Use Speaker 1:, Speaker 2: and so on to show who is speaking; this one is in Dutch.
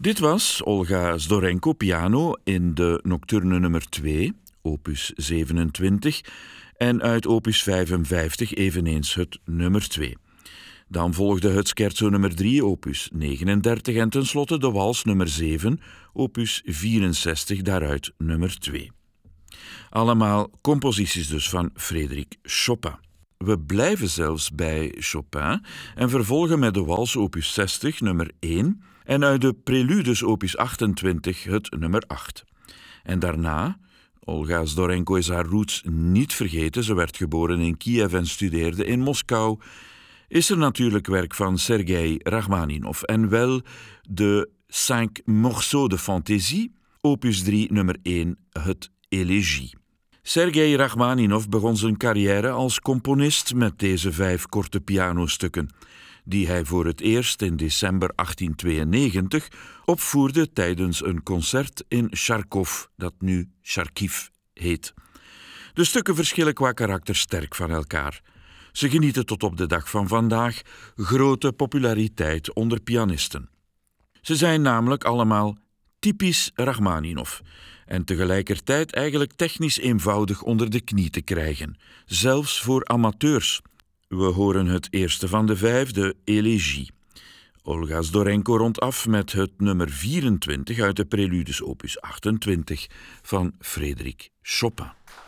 Speaker 1: Dit was Olga Zdorenko piano in de nocturne nummer 2, opus 27, en uit opus 55 eveneens het nummer 2. Dan volgde het scherzo nummer 3, opus 39, en tenslotte de wals nummer 7, opus 64, daaruit nummer 2. Allemaal composities dus van Frédéric Chopin. We blijven zelfs bij Chopin en vervolgen met de wals opus 60, nummer 1, en uit de preludes opus 28 het nummer 8. En daarna, Olga Zdorenko is haar roots niet vergeten, ze werd geboren in Kiev en studeerde in Moskou, is er natuurlijk werk van Sergei Rachmaninov en wel de 5 morceaux de fantaisie, opus 3, nummer 1, het Élégie. Sergei Rachmaninov begon zijn carrière als componist met deze 5 korte pianostukken, die hij voor het eerst in december 1892 opvoerde tijdens een concert in Charkov, dat nu Charkiv heet. De stukken verschillen qua karakter sterk van elkaar. Ze genieten tot op de dag van vandaag grote populariteit onder pianisten. Ze zijn namelijk allemaal typisch Rachmaninov en tegelijkertijd eigenlijk technisch eenvoudig onder de knie te krijgen, zelfs voor amateurs. We horen het eerste van de 5, de Élégie. Olga Zdorenko rondt af met het nummer 24 uit de preludes opus 28 van Frédéric Chopin.